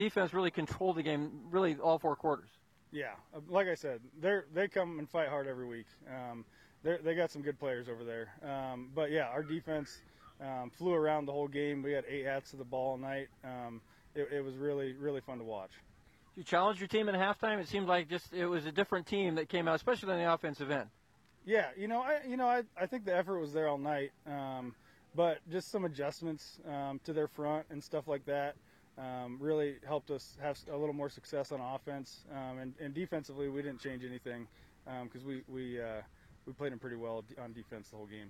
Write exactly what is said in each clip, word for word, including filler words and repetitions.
Defense really controlled the game, really all four quarters. Yeah, like I said, they they come and fight hard every week. Um, they got some good players over there. Um, but yeah, our defense um, flew around the whole game. We had eight hats to the ball all night. Um, it, it was really really fun to watch. Did you challenge your team at halftime? It seemed like just it was a different team that came out, especially on the offensive end. Yeah, you know, I you know I, I think the effort was there all night, um, but just some adjustments um, to their front and stuff like that. Um, really helped us have a little more success on offense, um, and, and defensively we didn't change anything because um, we we uh, we played them pretty well on defense the whole game.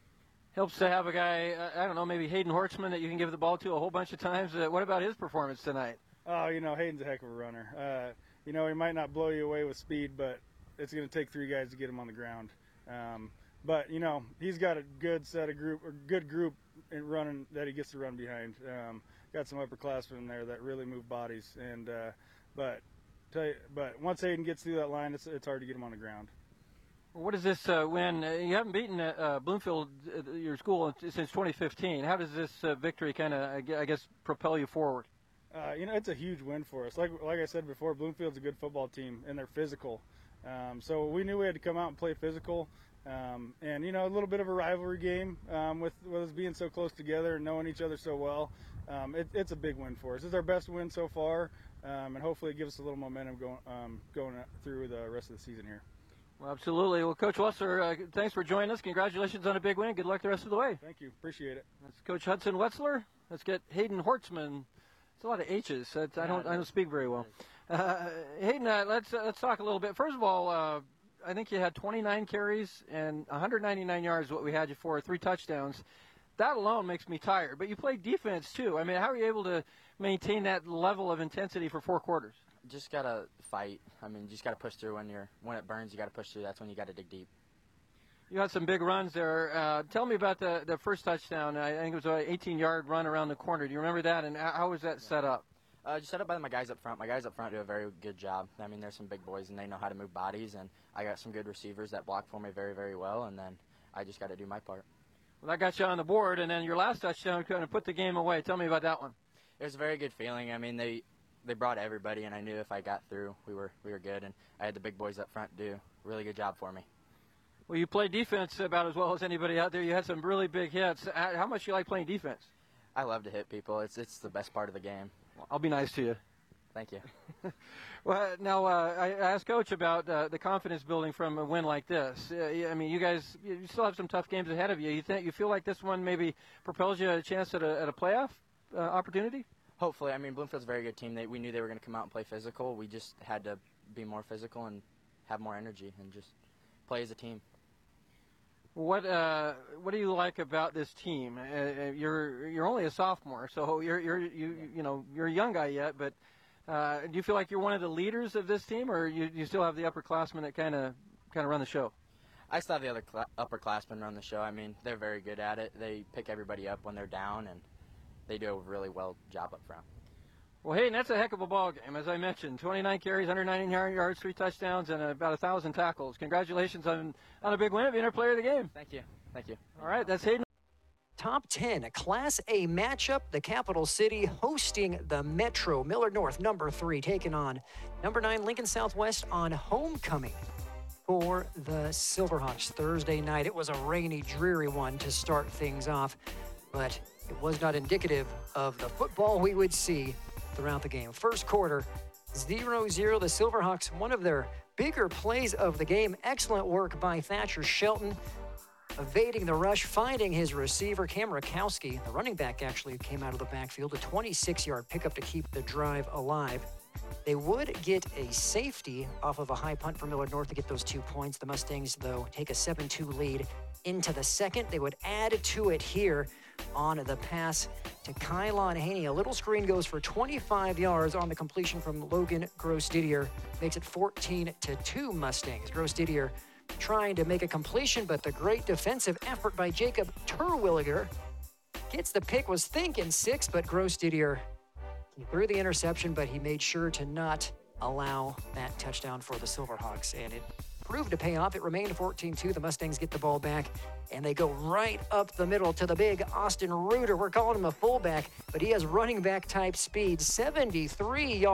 Helps to have a guy, uh, I don't know, maybe Hayden Hortzman that you can give the ball to a whole bunch of times. Uh, what about his performance tonight? Oh, you know, Hayden's a heck of a runner. Uh, you know, he might not blow you away with speed, but it's going to take three guys to get him on the ground. Um, but you know, he's got a good set of group, or good group in running that he gets to run behind. Um, got some upperclassmen in there that really move bodies, and uh, but tell you, but once Hayden gets through that line, it's it's hard to get him on the ground. What does this uh, win? Uh, you haven't beaten uh, Bloomfield, uh, your school, since twenty fifteen. How does this uh, victory kind of, I guess, propel you forward? Uh, you know, it's a huge win for us. Like like I said before, Bloomfield's a good football team, and they're physical. Um, so we knew we had to come out and play physical. Um, and, you know, a little bit of a rivalry game um, with, with us being so close together and knowing each other so well. Um, it, it's a big win for us. It's our best win so far, um, and hopefully it gives us a little momentum going, um, going through the rest of the season here. Well, absolutely. Well, Coach Wetzler, uh, thanks for joining us. Congratulations on a big win. Good luck the rest of the way. Thank you. Appreciate it. That's Coach Hudson Wetzler. Let's get Hayden Hortzman. It's a lot of H's. That's, I don't I don't speak very well. Uh, Hayden, uh, let's uh, let's talk a little bit. First of all, uh, I think you had twenty-nine carries and one hundred ninety-nine yards, what we had you for, three touchdowns. That alone makes me tired. But you played defense, too. I mean, how are you able to maintain that level of intensity for four quarters? Just got to fight. I mean, you just got to push through when you're when it burns. You got to push through. That's when you got to dig deep. You had some big runs there. Uh, tell me about the, the first touchdown. I think it was an eighteen-yard run around the corner. Do you remember that? And how was that set up? Uh, just set up by my guys up front. My guys up front do a very good job. I mean, there's some big boys, and they know how to move bodies. And I got some good receivers that block for me very, very well. And then I just got to do my part. Well, that got you on the board. And then your last touchdown kind of put the game away. Tell me about that one. It was a very good feeling. I mean, they they brought everybody, and I knew if I got through, we were we were good. And I had the big boys up front do a really good job for me. Well, you played defense about as well as anybody out there. You had some really big hits. How much do you like playing defense? I love to hit people. It's it's the best part of the game. Well, I'll be nice to you. Thank you. Well, now uh, I asked Coach about uh, the confidence building from a win like this. Uh, I mean, you guys, you still have some tough games ahead of you. You think you feel like this one maybe propels you a chance at a, at a playoff uh, opportunity? Hopefully. I mean, Bloomfield's a very good team. They, we knew they were going to come out and play physical. We just had to be more physical and have more energy and just play as a team. What uh, what do you like about this team? Uh, you're you're only a sophomore, so you're you're you you know you're a young guy yet, but. Uh, do you feel like you're one of the leaders of this team, or you, you still have the upperclassmen that kind of kind of run the show? I still have the other cl- upperclassmen run the show. I mean, they're very good at it. They pick everybody up when they're down, and they do a really well job up front. Well, hey, that's a heck of a ball game, as I mentioned. twenty-nine carries, one hundred ninety-nine yards, three touchdowns, and about one thousand tackles. Congratulations on, on a big win, being our player of the game. Thank you. Thank you. All right, that's Hayden. Top ten, a Class A matchup, the Capital City hosting the Metro. Millard North, number three, taking on number nine, Lincoln Southwest on homecoming for the Silverhawks Thursday night. It was a rainy, dreary one to start things off, but it was not indicative of the football we would see throughout the game. First quarter, zero zero. The Silverhawks, one of their bigger plays of the game. Excellent work by Thatcher Shelton, evading the rush, finding his receiver, Cam Rakowski. The running back actually came out of the backfield, a twenty-six-yard pickup to keep the drive alive. They would get a safety off of a high punt for Millard North to get those two points. The Mustangs, though, take a seven two lead into the second. They would add to it here on the pass to Kylon Haney. A little screen goes for twenty-five yards on the completion from Logan Gross-Didier. Makes it fourteen to two Mustangs. Gross-Didier trying to make a completion, but the great defensive effort by Jacob Terwilliger gets the pick. Was thinking six, but Gross-Didier, he threw the interception, but he made sure to not allow that touchdown for the Silverhawks, and it proved to pay off. It remained fourteen two. The Mustangs get the ball back, and they go right up the middle to the big Austin Reuter. We're calling him a fullback, but he has running back type speed. seventy-three yards.